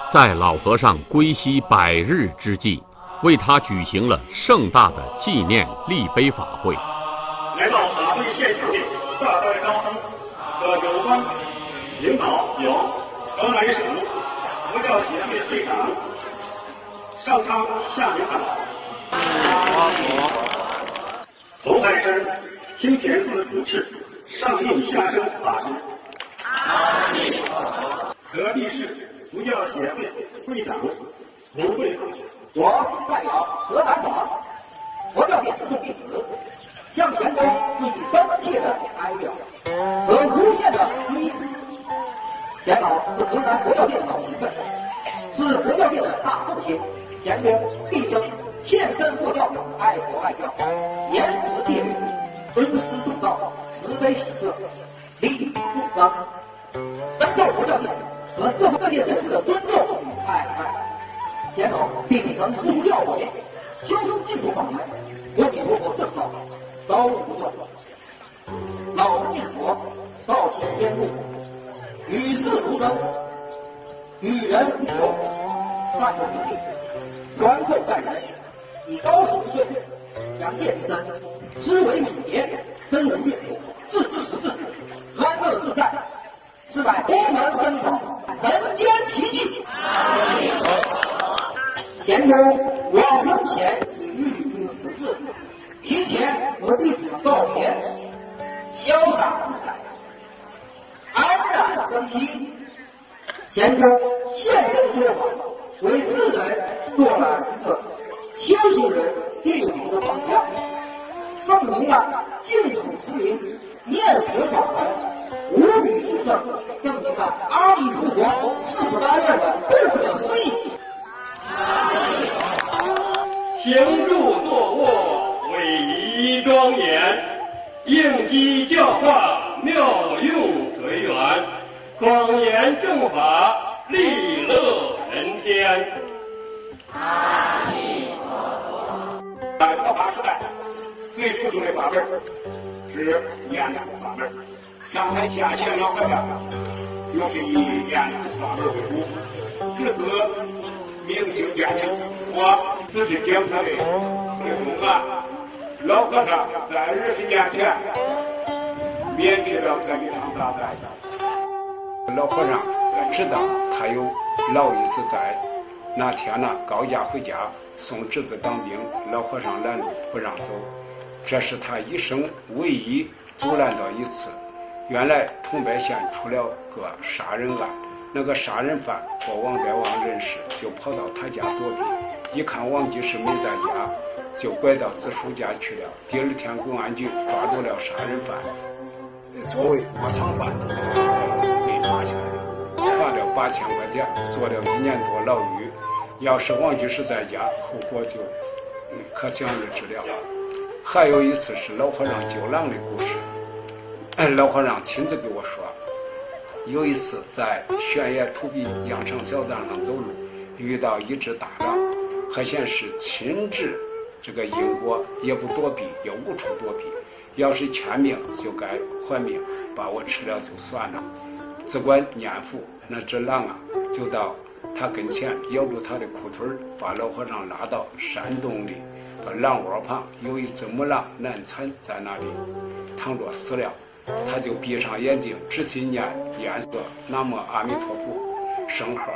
在老和尚归西100日之际，为他举行了盛大的纪念立碑法会。 来到法会现场的大代高僧和有关领导有河南省佛教协会会长上苍下明堂，红海山清田寺主持上应下生法师，河地市佛教协会会长吴慧法师。 我代表河南省佛教界四众弟子，向前公致以深切的哀悼和无限的追思。钱老是河南佛教界的老前辈，是佛教界的大圣贤。钱公毕生献身佛教，爱国爱教，严持戒律，尊师重道，慈悲喜舍，利益众生，深受佛教界和社会各界人士的尊重与爱戴。钱老并继承师父教诲，修持净土法门，阿弥陀佛圣道，遭遇不断。老生念佛，道行天路，与世无争，与人无求，淡泊名利，宽厚待人，以高龄之岁，扬业之身，思维敏捷，身无越途，自知识至，安乐自在，是乃功能深广，人间奇迹。钱公往生前已预知时至，提前和弟子们告别，潇洒自在，安然生息。钱公现身说法，为世人做了一个修行人最好的榜样，证明了净土持名念佛法门无比殊胜，证明了阿弥陀佛48愿的不可思议。 行住坐卧，伟仪庄严，应机教化，妙用随缘，广严正法，利乐人天。阿弥陀佛。在佛法时代，最殊胜的法门是念佛法门。上台下线老和尚就是以念佛法门为主，至此明星见性。我仔细讲他的内容啊，老和尚在20年前免去了这一场大灾。 老和尚知道他有老爷子在，那天呢高家回家送侄子当兵，老和尚拦路不让走，这是他一生唯一阻拦到一次。原来桐柏县出了个杀人案，那个杀人犯和王德旺认识，就跑到他家躲避，一看王吉士没在家，就拐到子叔家去了。第二天公安局抓住了杀人犯，作为窝藏犯被抓起来了，罚了8000块钱，坐了1年多牢狱。要是王吉士在家，后果就可想而知了。还有一次是老和尚救狼的故事，老和尚亲自给我说，有一次在悬崖土壁羊肠小道上走路，遇到一只大狼，还显示亲治这个因果，也不躲避，也无处躲避，要是欠命就该还命，把我吃了就算了。只管念佛，那只狼啊就到他跟前咬住他的裤腿，把老和尚拉到山洞里的狼窝旁，有一只母狼难产在那里躺着死了，他就闭上眼睛，直心念念南无阿弥陀佛，声号